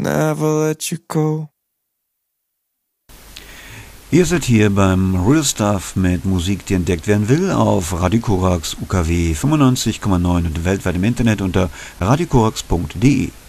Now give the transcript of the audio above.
never let you go. Ihr seid hier beim Real Stuff mit Musik, die entdeckt werden will, auf Radio Korax UKW 95,9 und weltweit im Internet unter radiokorax.de.